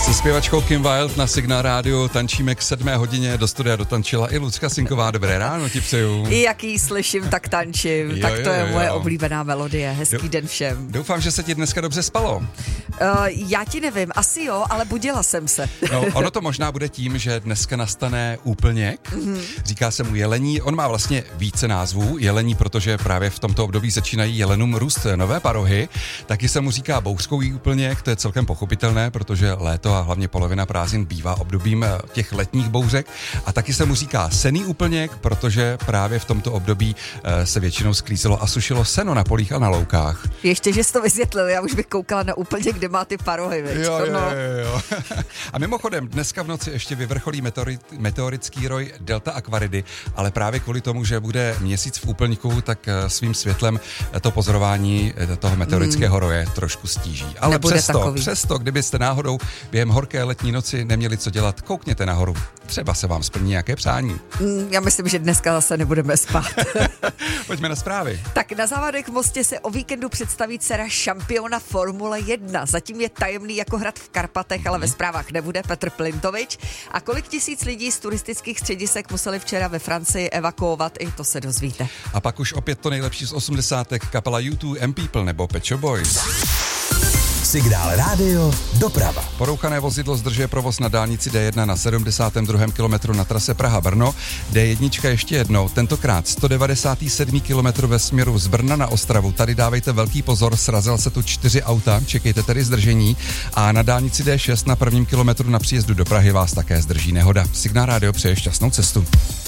Se zpěvačkou Kim Wilde na Signál rádiu tančíme k 7 hodině. Do studia dotančila i Lucka Sinková. Dobré ráno ti přeju. Jak jí slyším, tak tančím. Tak to je moje oblíbená melodie. Hezký den všem. Doufám, že se ti dneska dobře spalo. Já ti nevím, asi jo, ale budila jsem se. No, ono to možná bude tím, že dneska nastane úplněk. Říká se mu jelení. On má vlastně více názvů. Jelení, protože právě v tomto období začínají jelenům růst nové parohy. Taky se mu říká bouřkový úplněk. To je celkem pochopitelné, protože léto a hlavně polovina prázdnin bývá obdobím těch letních bouřek. A taky se mu říká senný úplněk, protože právě v tomto období se většinou sklízelo a sušilo seno na polích a na loukách. Ještě, že jsi to vysvětlil, já už bych koukala na úplněk, kde má ty parohy, viď? Jo. A mimochodem, dneska v noci ještě vyvrcholí meteorický roj Delta Aquaridy, ale právě kvůli tomu, že bude měsíc v úplňku, tak svým světlem to pozorování toho meteorického roje trošku stíží. Ale přesto, kdybyste náhodou během horké letní noci neměli co dělat, koukněte nahoru. Třeba se vám splní nějaké přání. Já myslím, že dneska zase nebudeme spát. Pojďme na zprávy. Tak na závadech v Mostě se o víkendu představí dcera šampiona Formule 1. Zatím je tajemný jako hrad v Karpatech, ale ve zprávách nebude, Petr Plintovič. A kolik tisíc lidí z turistických středisek museli včera ve Francii evakuovat, i to se dozvíte. A pak už opět to nejlepší z 80. kapela U2, M-People nebo Pet Shop Boys. Signál rádio, doprava. Porouchané vozidlo zdržuje provoz na dálnici D1 na 72. kilometru na trase Praha-Brno. D1 ještě jednou, tentokrát 197. kilometru ve směru z Brna na Ostravu. Tady dávejte velký pozor, srazil se tu 4 auta, čekejte tedy zdržení. A na dálnici D6 na 1. kilometru na příjezdu do Prahy vás také zdrží nehoda. Signál rádio přeje šťastnou cestu.